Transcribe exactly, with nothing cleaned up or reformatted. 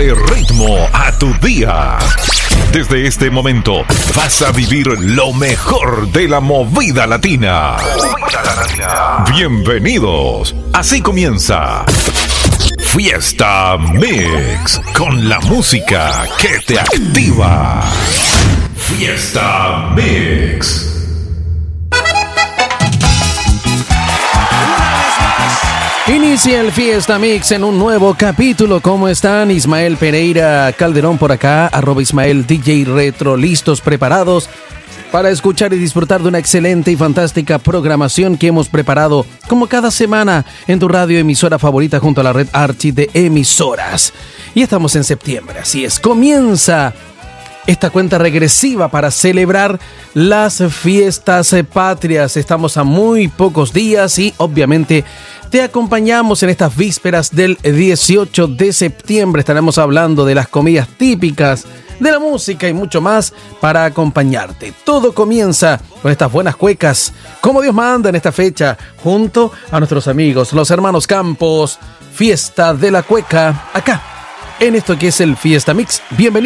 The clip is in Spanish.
Dale ritmo a tu día. Desde este momento vas a vivir lo mejor de la movida latina. Bienvenidos. Así comienza Fiesta Mix, con la música que te activa. Fiesta Mix. Inicia el Fiesta Mix en un nuevo capítulo. ¿Cómo están? Ismael Pereira Calderón por acá, arroba Ismael D J Retro, listos, preparados para escuchar y disfrutar de una excelente y fantástica programación que hemos preparado como cada semana en tu radio emisora favorita junto a la red Archie de emisoras. Y estamos en septiembre, así es, comienza esta cuenta regresiva para celebrar las fiestas patrias. Estamos a muy pocos días y obviamente te acompañamos en estas vísperas del dieciocho de septiembre. Estaremos hablando de las comidas típicas, de la música y mucho más para acompañarte. Todo comienza con estas buenas cuecas, como Dios manda en esta fecha, junto a nuestros amigos, los hermanos Campos. Fiesta de la Cueca, acá, en esto que es el Fiesta Mix. Bienvenido.